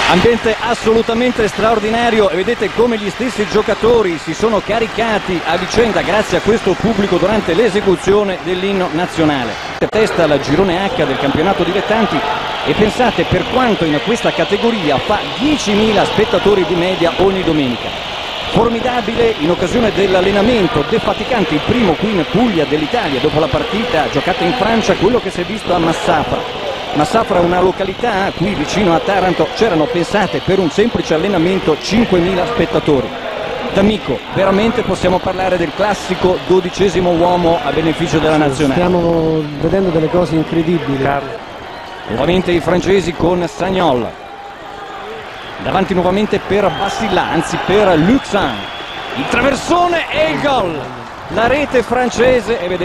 Ambiente assolutamente straordinario e vedete come gli stessi giocatori si sono caricati a vicenda grazie a questo pubblico durante l'esecuzione dell'inno nazionale. Testa al girone H del campionato dilettanti e pensate per quanto in questa categoria fa 10.000 spettatori di media ogni domenica. Formidabile in occasione dell'allenamento, defaticante il primo qui in Puglia dell'Italia dopo la partita giocata in Francia, quello che si è visto a Massafra. Massafra è una località qui vicino a Taranto, c'erano pensate per un semplice allenamento 5.000 spettatori. D'Amico, veramente possiamo parlare del classico 12° uomo a beneficio della nazionale. Stiamo vedendo delle cose incredibili. Nuovamente i francesi con Sagnol. Davanti nuovamente per Bassilla, anzi per Luxan. Il traversone e il gol. La rete francese e vedete